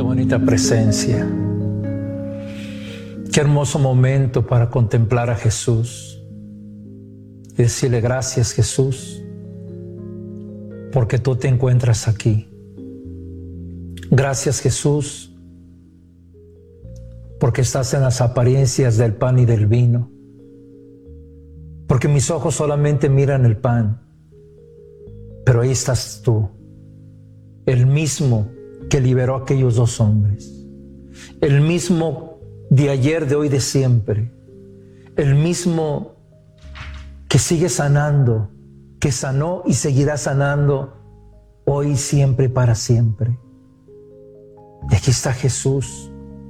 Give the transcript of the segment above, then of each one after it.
bonita presencia. Qué hermoso momento para contemplar a Jesús y decirle gracias, Jesús, porque tú te encuentras aquí. Gracias, Jesús, porque estás en las apariencias del pan y del vino, porque mis ojos solamente miran el pan, pero ahí estás tú, el mismo que liberó a aquellos dos hombres, el mismo de ayer, de hoy, de siempre, el mismo que sigue sanando, que sanó y seguirá sanando hoy, siempre y para siempre. Y aquí está Jesús.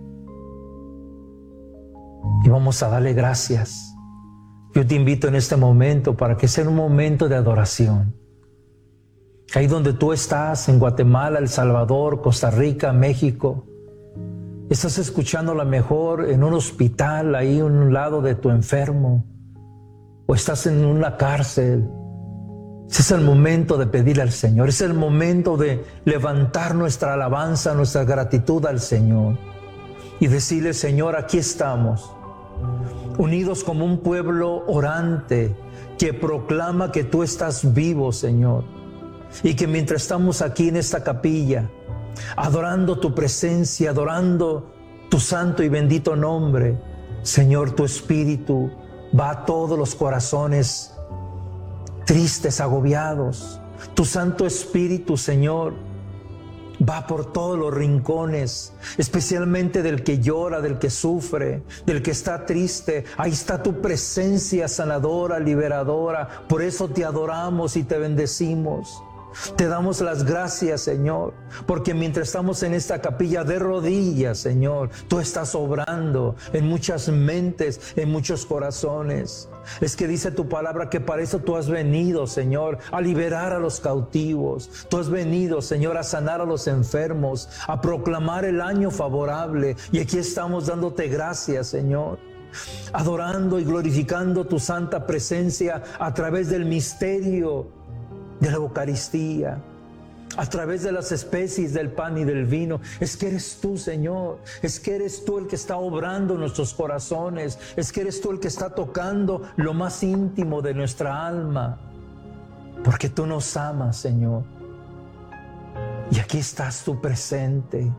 Y vamos a darle gracias. Yo te invito en este momento para que sea un momento de adoración. Ahí donde tú estás, en Guatemala, El Salvador, Costa Rica, México, estás escuchando a lo mejor en un hospital, ahí a un lado de tu enfermo, o estás en una cárcel. Ese es el momento de pedirle al Señor, es el momento de levantar nuestra alabanza, nuestra gratitud al Señor y decirle: Señor, aquí estamos, unidos como un pueblo orante que proclama que tú estás vivo, Señor, y que mientras estamos aquí en esta capilla, adorando tu presencia, adorando tu santo y bendito nombre, Señor, tu Espíritu va a todos los corazones tristes, agobiados. Tu Santo Espíritu, Señor, va por todos los rincones, especialmente del que llora, del que sufre, del que está triste. Ahí está tu presencia sanadora, liberadora. Por eso te adoramos y te bendecimos. Te damos las gracias, Señor, porque mientras estamos en esta capilla de rodillas, Señor, tú estás obrando en muchas mentes, en muchos corazones. Es que dice tu palabra que para eso tú has venido, Señor, a liberar a los cautivos. Tú has venido, Señor, a sanar a los enfermos, a proclamar el año favorable. Y aquí estamos dándote gracias, Señor, adorando y glorificando tu santa presencia a través del misterio de la Eucaristía, a través de las especies del pan y del vino. Es que eres tú, Señor, es que eres tú el que está obrando en nuestros corazones, es que eres tú el que está tocando lo más íntimo de nuestra alma, porque tú nos amas, Señor. Y aquí estás tú presente,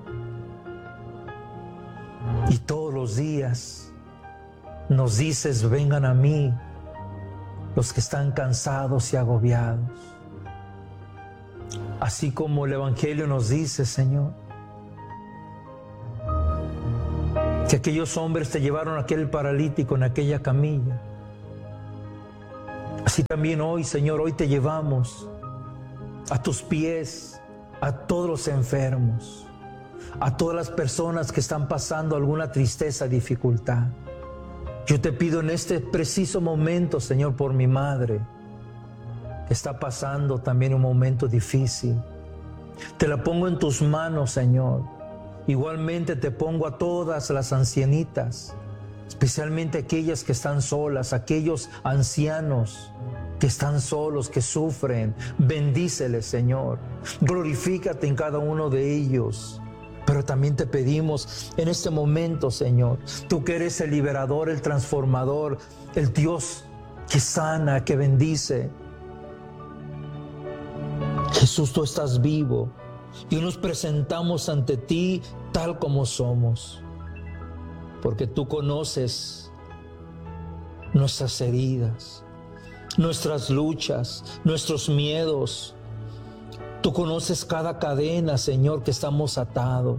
y todos los días nos dices: vengan a mí los que están cansados y agobiados. Así como el Evangelio nos dice, Señor, que aquellos hombres te llevaron a aquel paralítico en aquella camilla. Así también hoy, Señor, hoy te llevamos a tus pies, a todos los enfermos, a todas las personas que están pasando alguna tristeza, dificultad. Yo te pido en este preciso momento, Señor, por mi madre, está pasando también un momento difícil. Te la pongo en tus manos, Señor. Igualmente te pongo a todas las ancianitas, especialmente aquellas que están solas, aquellos ancianos que están solos, que sufren. Bendíceles, Señor. Glorifícate en cada uno de ellos. Pero también te pedimos en este momento, Señor, tú que eres el liberador, el transformador, el Dios que sana, que bendice. Jesús, tú estás vivo y nos presentamos ante ti tal como somos, porque tú conoces nuestras heridas, nuestras luchas, nuestros miedos. Tú conoces cada cadena, Señor, que estamos atados.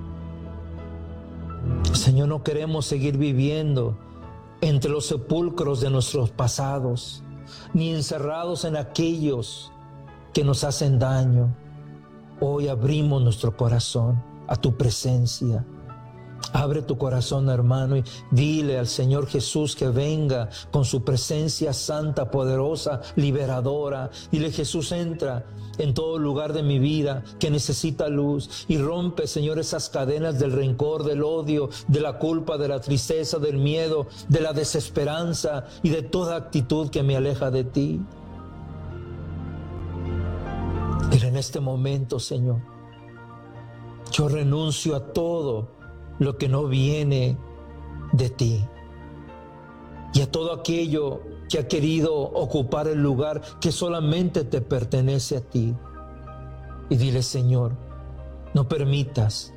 Señor, no queremos seguir viviendo entre los sepulcros de nuestros pasados, ni encerrados en aquellos que nos hacen daño. Hoy abrimos nuestro corazón a tu presencia. Abre tu corazón, hermano, y dile al Señor Jesús que venga con su presencia santa, poderosa, liberadora. Dile: Jesús, entra en todo lugar de mi vida que necesita luz y rompe, Señor, esas cadenas del rencor, del odio, de la culpa, de la tristeza, del miedo, de la desesperanza y de toda actitud que me aleja de ti. Dile en este momento: Señor, Yo renuncio a todo lo que no viene de ti y a todo aquello que ha querido ocupar el lugar que solamente te pertenece a ti. Y dile, Señor, no permitas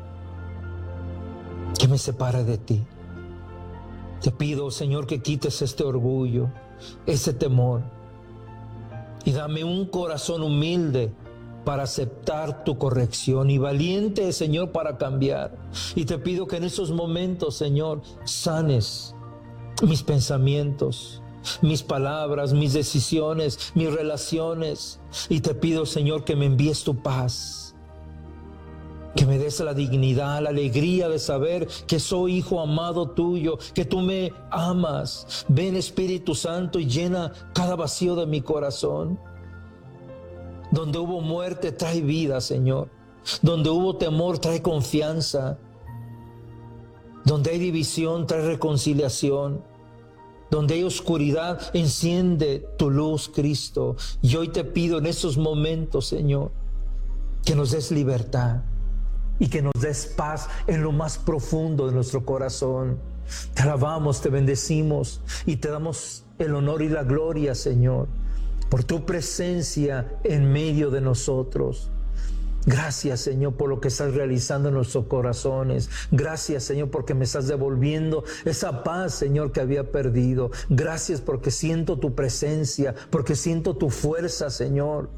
que me separe de ti. Te pido, Señor, que quites este orgullo, ese temor, y dame un corazón humilde para aceptar tu corrección, y valiente, Señor, para cambiar. Y te pido que en esos momentos, Señor, sanes mis pensamientos, mis palabras, mis decisiones, mis relaciones. Y te pido, Señor, que me envíes tu paz, que me des la dignidad, la alegría de saber que soy hijo amado tuyo, que tú me amas. Ven, Espíritu Santo, y llena cada vacío de mi corazón. Donde hubo muerte, trae vida, Señor. Donde hubo temor, trae confianza. Donde hay división, trae reconciliación. Donde hay oscuridad, enciende tu luz, Cristo. Y hoy te pido en estos momentos, Señor, que nos des libertad y que nos des paz en lo más profundo de nuestro corazón. Te alabamos, te bendecimos y te damos el honor y la gloria, Señor, por tu presencia en medio de nosotros. Gracias, Señor, por lo que estás realizando en nuestros corazones. Gracias, Señor, porque me estás devolviendo esa paz, Señor, que había perdido. Gracias porque siento tu presencia, porque siento tu fuerza, Señor,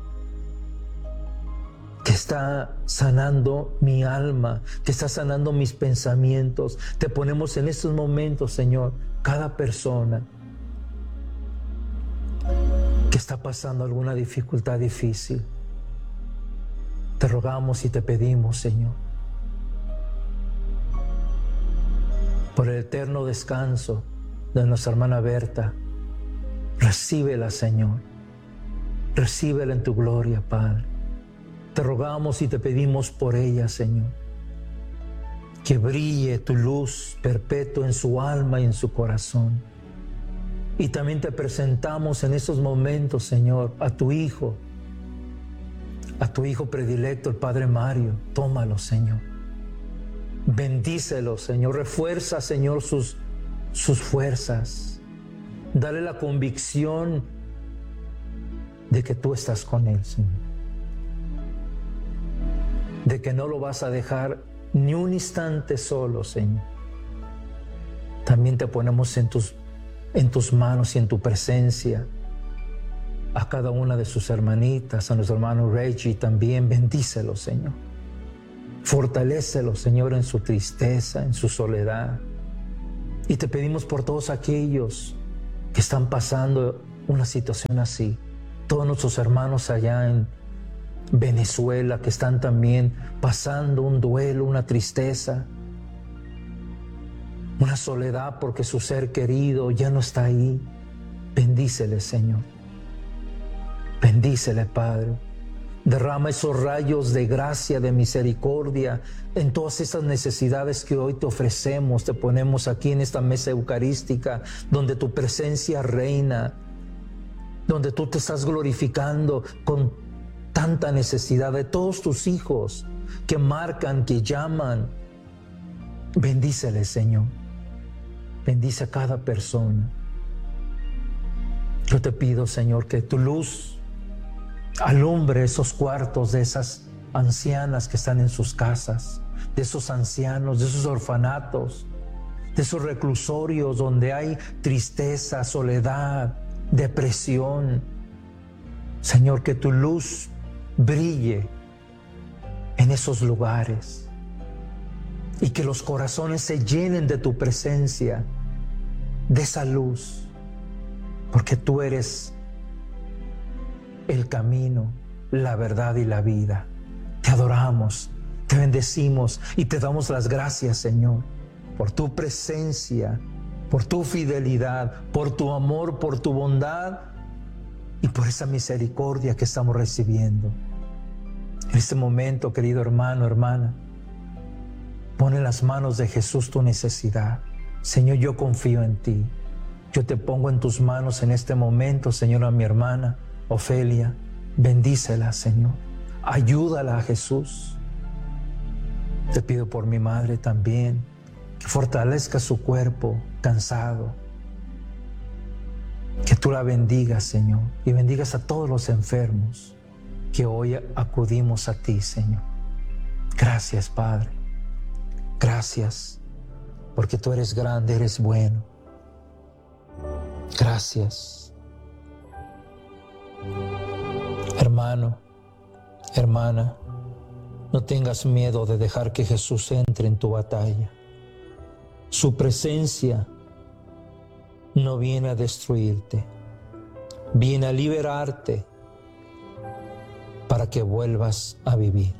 que está sanando mi alma, que está sanando mis pensamientos. Te ponemos en estos momentos, Señor, cada persona que está pasando alguna dificultad difícil. Te rogamos y te pedimos, Señor, por el eterno descanso de nuestra hermana Berta. Recíbela, Señor. Recíbela en tu gloria, Padre. Te rogamos y te pedimos por ella, Señor, que brille tu luz perpetua en su alma y en su corazón. Y también te presentamos en estos momentos, Señor, a tu Hijo predilecto, el Padre Mario. Tómalo, Señor. Bendícelo, Señor. Refuerza, Señor, sus fuerzas. Dale la convicción de que tú estás con él, Señor. De que no lo vas a dejar ni un instante solo, Señor. También te ponemos en tus manos y en tu presencia a cada una de sus hermanitas, a nuestro hermano Reggie también. Bendícelo, Señor. Fortalécelo, Señor, en su tristeza, en su soledad. Y te pedimos por todos aquellos que están pasando una situación así. Todos nuestros hermanos allá en Venezuela que están también pasando un duelo, una tristeza, una soledad porque su ser querido ya no está ahí. Bendícele, Señor. Bendícele, Padre. Derrama esos rayos de gracia, de misericordia en todas estas necesidades que hoy te ofrecemos, te ponemos aquí en esta mesa eucarística, donde tu presencia reina, donde tú te estás glorificando con tanta necesidad de todos tus hijos que marcan, que llaman. Bendícele, Señor. Bendice a cada persona. Yo te pido, Señor, que tu luz alumbre esos cuartos de esas ancianas que están en sus casas, de esos ancianos, de esos orfanatos, de esos reclusorios donde hay tristeza, soledad, depresión. Señor, que tu luz brille en esos lugares y que los corazones se llenen de tu presencia, de esa luz, porque tú eres el camino, la verdad y la vida. Te adoramos, te bendecimos y te damos las gracias, Señor, por tu presencia, por tu fidelidad, por tu amor, por tu bondad y por esa misericordia que estamos recibiendo. En este momento, querido hermano, hermana, pon en las manos de Jesús tu necesidad. Señor, yo confío en ti. Yo te pongo en tus manos en este momento, Señor, a mi hermana Ofelia. Bendícela, Señor. Ayúdala, a Jesús. Te pido por mi madre también, que fortalezca su cuerpo cansado. Que tú la bendigas, Señor, y bendigas a todos los enfermos que hoy acudimos a ti, Señor. Gracias, Padre. Gracias, porque tú eres grande, eres bueno. Gracias. Hermano, hermana, no tengas miedo de dejar que Jesús entre en tu batalla. Su presencia no viene a destruirte, viene a liberarte para que vuelvas a vivir.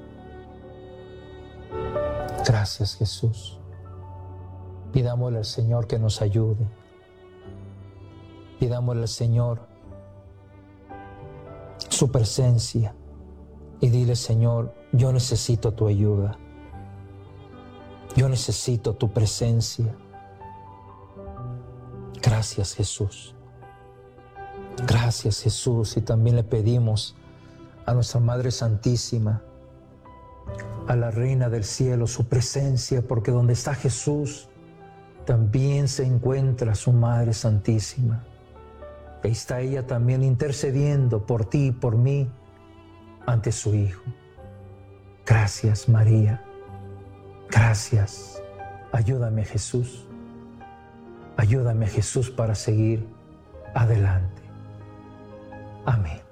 Gracias, Jesús. Pidámosle al Señor que nos ayude. Pidámosle al Señor su presencia y dile: Señor, yo necesito tu ayuda. Yo necesito tu presencia. Gracias, Jesús. Gracias, Jesús. Y también le pedimos a nuestra Madre Santísima, a la Reina del Cielo, su presencia, porque donde está Jesús, también se encuentra su Madre Santísima. Ahí está ella también intercediendo por ti y por mí ante su Hijo. Gracias, María. Gracias. Ayúdame, Jesús. Ayúdame, Jesús, para seguir adelante. Amén.